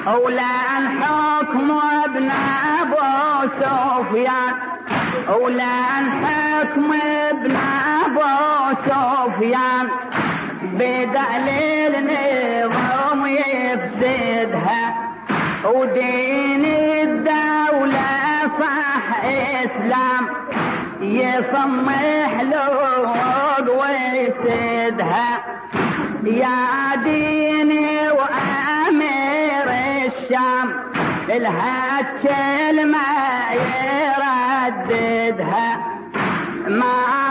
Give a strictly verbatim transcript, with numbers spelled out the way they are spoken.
ولان حكم ابن ابو سفيان ولان حكم ابن ابو سفيان بدليل نظام يفسدها ودين الدولة صح اسلام يصمح له ويسدها يا ديني وامير الشام الهات كلمة يرددها ما